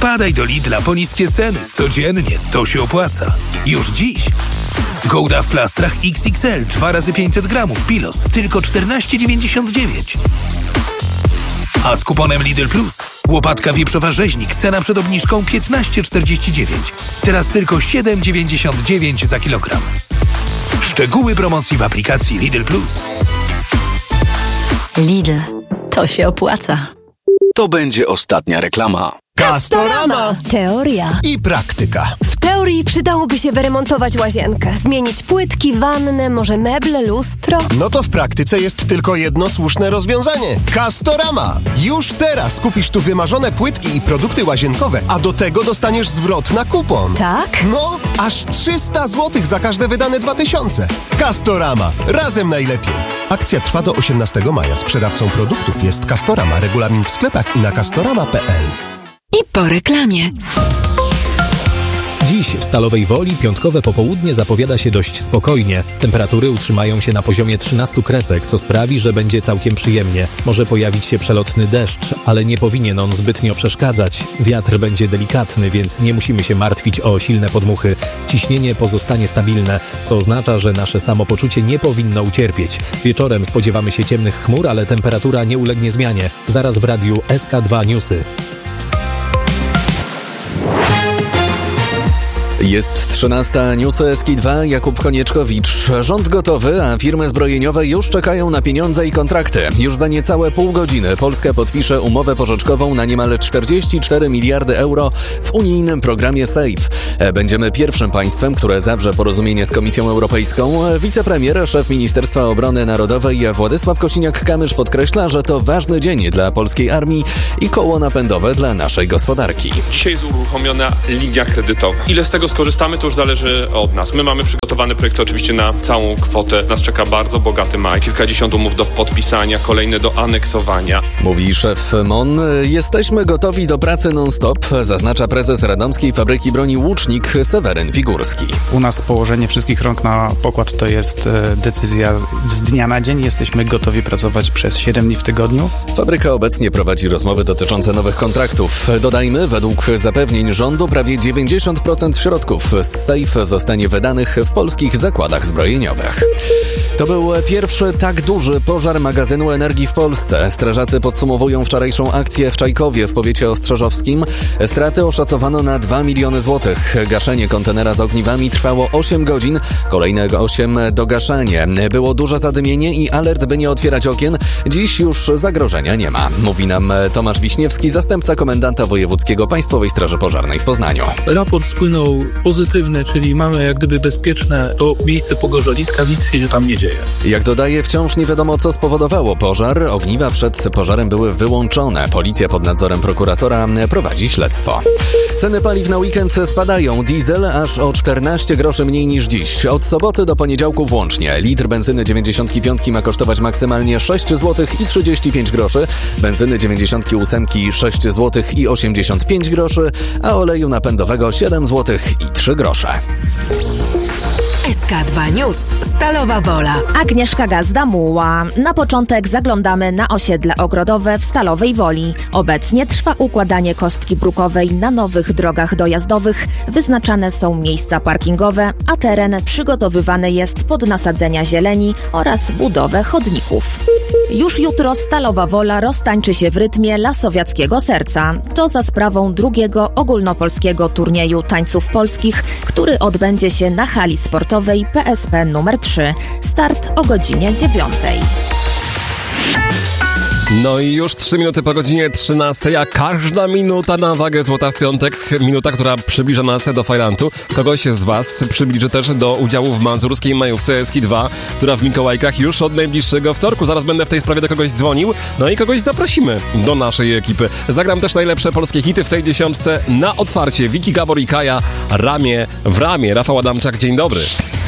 Wpadaj do Lidla po niskie ceny. Codziennie to się opłaca. Już dziś. Gouda w plastrach XXL 2 razy 500 gramów Pilos tylko 14,99. A z kuponem Lidl Plus łopatka wieprzowa rzeźnik cena przed obniżką 15,49. Teraz tylko 7,99 za kilogram. Szczegóły promocji w aplikacji Lidl Plus. Lidl. To się opłaca. To będzie ostatnia reklama. Castorama! Teoria I praktyka. W teorii przydałoby się wyremontować łazienkę, zmienić płytki, wannę, może meble, lustro. No to w praktyce jest tylko jedno słuszne rozwiązanie. Castorama! Już teraz kupisz tu wymarzone płytki i produkty łazienkowe, a do tego dostaniesz zwrot na kupon. Tak? No, aż 300 zł za każde wydane 2000. Castorama. Razem najlepiej. Akcja trwa do 18 maja. Sprzedawcą produktów jest Castorama. Regulamin w sklepach i na castorama.pl. i po reklamie. Dziś w Stalowej Woli piątkowe popołudnie zapowiada się dość spokojnie. Temperatury utrzymają się na poziomie 13 kresek, co sprawi, że będzie całkiem przyjemnie. Może pojawić się przelotny deszcz, ale nie powinien on zbytnio przeszkadzać. Wiatr będzie delikatny, więc nie musimy się martwić o silne podmuchy. Ciśnienie pozostanie stabilne, co oznacza, że nasze samopoczucie nie powinno ucierpieć. Wieczorem spodziewamy się ciemnych chmur, ale temperatura nie ulegnie zmianie. Zaraz w radiu SK2 Newsy. Jest 13. Newsy SK2, Jakub Konieczkowicz. Rząd gotowy, a firmy zbrojeniowe już czekają na pieniądze i kontrakty. Już za niecałe pół godziny Polska podpisze umowę pożyczkową na niemal 44 miliardy euro w unijnym programie SAFE. Będziemy pierwszym państwem, które zawrze porozumienie z Komisją Europejską. Wicepremier, szef Ministerstwa Obrony Narodowej Władysław Kosiniak-Kamysz podkreśla, że to ważny dzień dla polskiej armii i koło napędowe dla naszej gospodarki. Dzisiaj jest uruchomiona linia kredytowa. Ile z tego skorzystamy, to już zależy od nas. My mamy przygotowany projekt oczywiście na całą kwotę. Nas czeka bardzo bogaty maj. Kilkadziesiąt umów do podpisania, kolejne do aneksowania. Mówi szef MON. Jesteśmy gotowi do pracy non-stop, zaznacza prezes radomskiej fabryki broni Łucznik Seweryn Figurski. U nas położenie wszystkich rąk na pokład to jest decyzja z dnia na dzień. Jesteśmy gotowi pracować przez 7 dni w tygodniu. Fabryka obecnie prowadzi rozmowy dotyczące nowych kontraktów. Dodajmy, według zapewnień rządu prawie 90% środków z SAFE zostanie wydanych w polskich zakładach zbrojeniowych. To był pierwszy tak duży pożar magazynu energii w Polsce. Strażacy podsumowują wczorajszą akcję w Czajkowie w powiecie ostrzeżowskim. Straty oszacowano na 2 miliony złotych. Gaszenie kontenera z ogniwami trwało 8 godzin, kolejne 8 dogaszanie. Było duże zadymienie i alert, by nie otwierać okien. Dziś już zagrożenia nie ma. Mówi nam Tomasz Wiśniewski, zastępca komendanta wojewódzkiego Państwowej Straży Pożarnej w Poznaniu. Raport spłynął pozytywny, czyli mamy jak gdyby bezpieczne to miejsce pogorzeliska, nic się tam nie dzieje. Jak dodaje, wciąż nie wiadomo, co spowodowało pożar. Ogniwa przed pożarem były wyłączone. Policja pod nadzorem prokuratora prowadzi śledztwo. Ceny paliw na weekend spadają. Diesel aż o 14 groszy mniej niż dziś. Od soboty do poniedziałku włącznie. Litr benzyny 95 ma kosztować maksymalnie 6 zł i 35 groszy. Benzyny 98 6 zł i 85 groszy, a oleju napędowego 7 zł i 3 grosze. SK2 News. Stalowa Wola. Agnieszka Gazda-Muła. Na początek zaglądamy na osiedle ogrodowe w Stalowej Woli. Obecnie trwa układanie kostki brukowej na nowych drogach dojazdowych. Wyznaczane są miejsca parkingowe, a teren przygotowywany jest pod nasadzenia zieleni oraz budowę chodników. Już jutro Stalowa Wola roztańczy się w rytmie Lasowiackiego Serca. To za sprawą drugiego ogólnopolskiego turnieju tańców polskich, który odbędzie się na hali sportowej PSP nr 3. Start o godzinie 9. No i już 3 minuty po godzinie 13, a każda minuta na wagę złota w piątek. Minuta, która przybliża nas do fajrantu. Kogoś z Was przybliży też do udziału w mazurskiej majówce SK2, która w Mikołajkach już od najbliższego wtorku. Zaraz będę w tej sprawie do kogoś dzwonił, no i kogoś zaprosimy do naszej ekipy. Zagram też najlepsze polskie hity w tej dziesiątce. Na otwarcie Wiki, Gabor i Kaja, ramię w ramię. Rafał Adamczak, dzień dobry.